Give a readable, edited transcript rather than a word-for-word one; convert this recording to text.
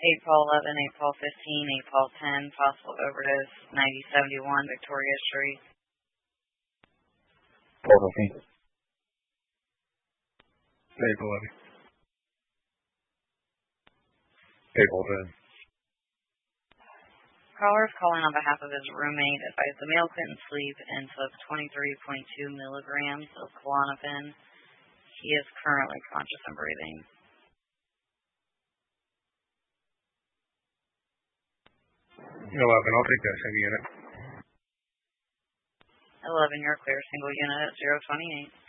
8 Paul 11, 8 Paul 15, 8 Paul 10, possible overdose, 9071 Victoria Street. Paul 15. 8 Paul 11. 8 Paul 10. Caller is calling on behalf of his roommate. Advised the male couldn't sleep and took 23.2 milligrams of Klonopin. He is currently conscious and breathing. 11, I'll take that single unit. 11, you're clear. Single unit at 028.